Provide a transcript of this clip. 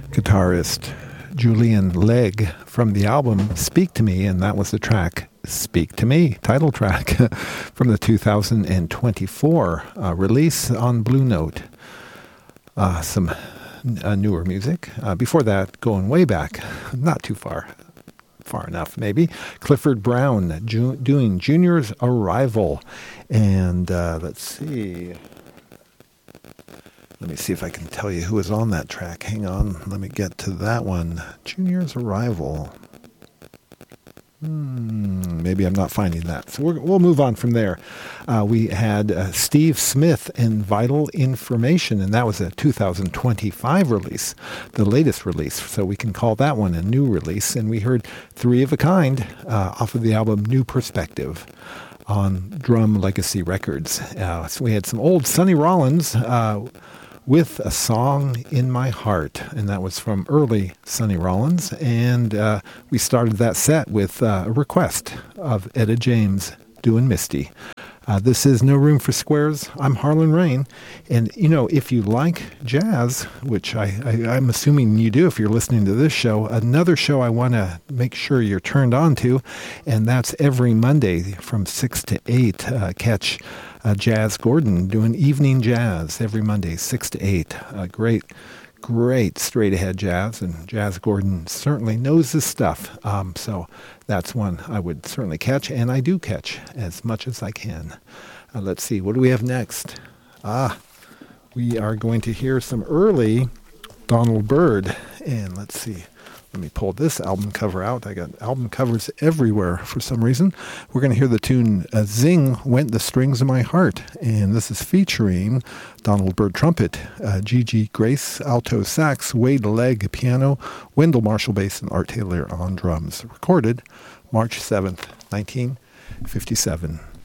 guitarist Julian Legge from the album Speak to Me, and that was the track Speak to Me, title track from the 2024 release on Blue Note. Some newer music. Before that, going way back, not too far enough maybe, Clifford Brown doing Junior's Arrival. And let's see. Let me see if I can tell you who was on that track. Hang on, let me get to that one. Junior's Arrival. Maybe I'm not finding that. So we'll move on from there. We had Steve Smith and Vital Information, and that was a 2025 release, the latest release. So we can call that one a new release. And we heard Three of a Kind off of the album New Perspective on Drum Legacy Records. So we had some old Sonny Rollins with A Song in My Heart, and that was from early Sonny Rollins. And we started that set with a request of Etta James doing Misty. This is No Room for Squares. I'm Harlan Rain. And, you know, if you like jazz, which I'm assuming you do if you're listening to this show, another show I want to make sure you're turned on to, and that's every Monday from 6 to 8. Catch Jazz Gordon doing evening jazz every Monday, 6 to 8. Great straight-ahead jazz, and Jazz Gordon certainly knows his stuff. So that's one I would certainly catch, and I do catch as much as I can. Let's see, what do we have next? We are going to hear some early Donald Byrd, and let's see. Let me pull this album cover out. I got album covers everywhere for some reason. We're going to hear the tune Zing Went the Strings of My Heart. And this is featuring Donald Byrd trumpet, Gigi Grace alto sax, Wade Legge piano, Wendell Marshall bass, and Art Taylor on drums. Recorded March 7th, 1957.